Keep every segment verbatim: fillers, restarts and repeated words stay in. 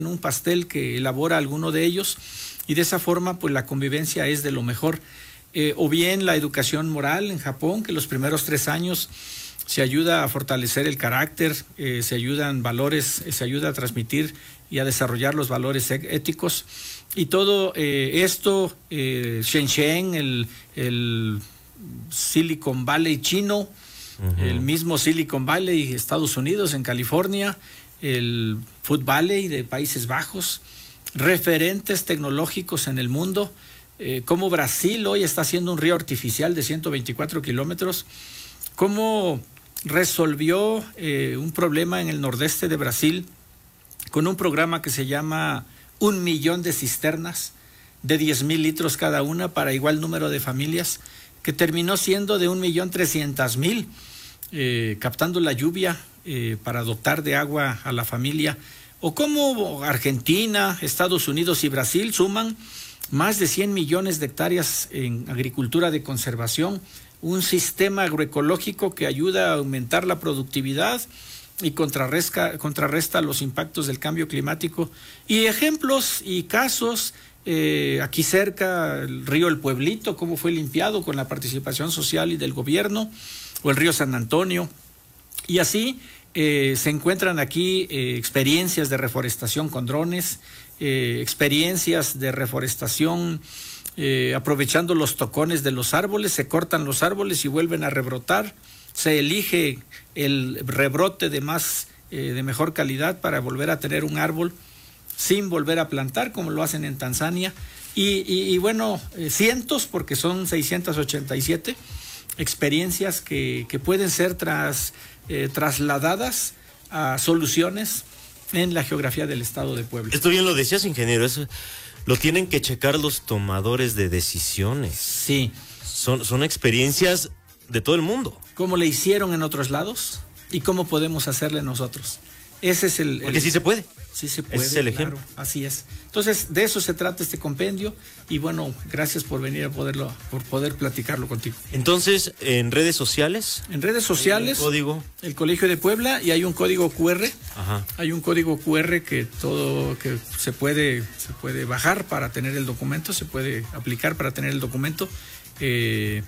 un pastel que elabora alguno de ellos, y de esa forma pues la convivencia es de lo mejor. Eh, o bien la educación moral en Japón, que los primeros tres años se ayuda a fortalecer el carácter, eh, se ayudan valores, eh, se ayuda a transmitir y a desarrollar los valores éticos, y todo eh, esto, eh, Shenzhen, el, el Silicon Valley chino, uh-huh. el mismo Silicon Valley, Estados Unidos, en California, el Food Valley de Países Bajos, referentes tecnológicos en el mundo, eh, como Brasil hoy está haciendo un río artificial de ciento veinticuatro kilómetros, cómo resolvió eh, un problema en el nordeste de Brasil con un programa que se llama Un Millón de Cisternas de diez mil litros cada una para igual número de familias, que terminó siendo de un millón trescientas mil, eh, captando la lluvia eh, para dotar de agua a la familia. O cómo Argentina, Estados Unidos y Brasil suman más de cien millones de hectáreas en agricultura de conservación, un sistema agroecológico que ayuda a aumentar la productividad y contrarresta, contrarresta los impactos del cambio climático. Y ejemplos y casos, eh, aquí cerca, el río El Pueblito, cómo fue limpiado con la participación social y del gobierno, o el río San Antonio. Y así eh, se encuentran aquí eh, experiencias de reforestación con drones, eh, experiencias de reforestación eh, aprovechando los tocones de los árboles, se cortan los árboles y vuelven a rebrotar. Se elige el rebrote de más, eh, de mejor calidad para volver a tener un árbol sin volver a plantar, como lo hacen en Tanzania. Y, y, y bueno, eh, cientos, porque son seiscientas ochenta y siete experiencias que, que pueden ser tras, eh, trasladadas a soluciones en la geografía del estado de Puebla. Esto bien lo decías, ingeniero, eso lo tienen que checar los tomadores de decisiones. Sí. Son, son experiencias de todo el mundo. ¿Cómo le hicieron en otros lados y cómo podemos hacerle nosotros? Ese es el... Porque el, sí se puede. Sí se puede, ese es el ejemplo. Claro, así es. Entonces, de eso se trata este compendio, y bueno, gracias por venir a poderlo, por poder platicarlo contigo. Entonces, en redes sociales. En redes sociales, el código. El Colegio de Puebla, y hay un código cu erre. Ajá. Hay un código cu erre que todo, que se puede, se puede bajar para tener el documento, se puede aplicar para tener el documento, eh,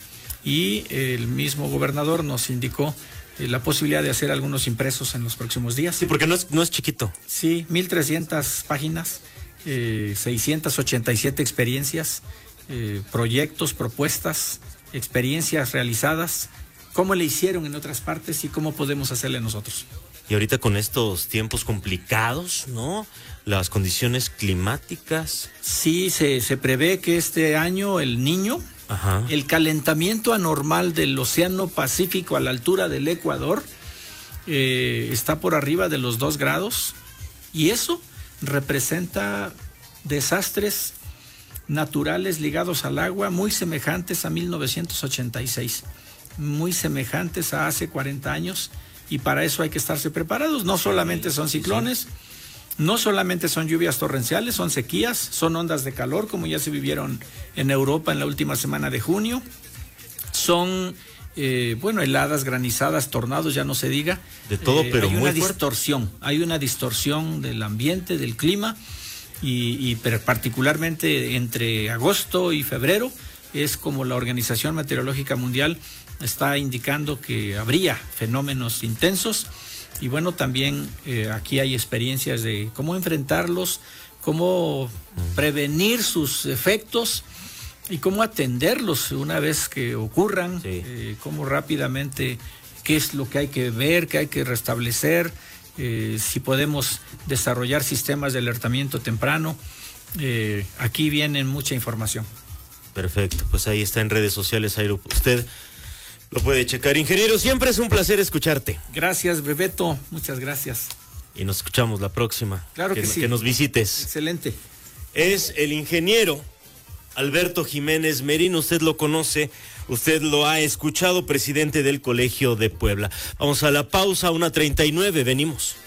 y el mismo gobernador nos indicó Eh, la posibilidad de hacer algunos impresos en los próximos días. Sí, porque no es, no es chiquito. Sí, mil trescientas páginas, eh, seiscientas ochenta y siete experiencias, eh, proyectos, propuestas, experiencias realizadas, cómo le hicieron en otras partes y cómo podemos hacerle nosotros. Y ahorita con estos tiempos complicados, ¿no? Las condiciones climáticas. Sí, se, se prevé que este año el Niño... Ajá. El calentamiento anormal del Océano Pacífico a la altura del Ecuador eh, está por arriba de los dos grados, y eso representa desastres naturales ligados al agua muy semejantes a mil novecientos ochenta y seis, muy semejantes a hace cuarenta años, y para eso hay que estarse preparados. No solamente son ciclones, no solamente son lluvias torrenciales, son sequías, son ondas de calor, como ya se vivieron en Europa en la última semana de junio. Son, eh, bueno, heladas, granizadas, tornados, ya no se diga. De todo, eh, pero hay muy una fuerte. distorsión, hay una distorsión del ambiente, del clima, y, y particularmente entre agosto y febrero es como la Organización Meteorológica Mundial está indicando que habría fenómenos intensos. Y bueno, también eh, aquí hay experiencias de cómo enfrentarlos, cómo prevenir sus efectos y cómo atenderlos una vez que ocurran, sí. eh, cómo rápidamente, qué es lo que hay que ver, qué hay que restablecer, eh, si podemos desarrollar sistemas de alertamiento temprano. Eh, aquí viene mucha información. Perfecto, pues ahí está en redes sociales, ahí usted lo puede checar. Ingeniero, siempre es un placer escucharte. Gracias, Bebeto, muchas gracias. Y nos escuchamos la próxima. Claro que, que sí. Que nos visites. Excelente. Es el ingeniero Alberto Jiménez Merino, usted lo conoce, usted lo ha escuchado, presidente del Colegio de Puebla. Vamos a la pausa, una treinta y nueve, venimos.